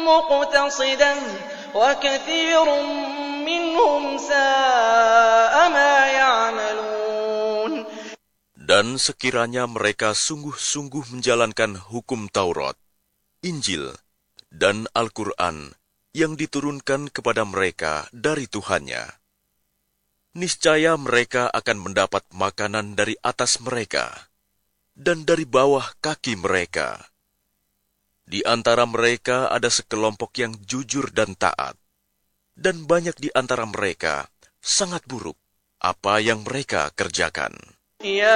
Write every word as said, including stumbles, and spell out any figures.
مقتصدا وكثير منهم ساء ما يعملون. Dan sekiranya mereka sungguh-sungguh menjalankan hukum Taurat, Injil, dan Al-Quran yang diturunkan kepada mereka dari Tuhannya, niscaya mereka akan mendapat makanan dari atas mereka dan dari bawah kaki mereka. Di antara mereka ada sekelompok yang jujur dan taat, dan banyak di antara mereka sangat buruk apa yang mereka kerjakan. Ya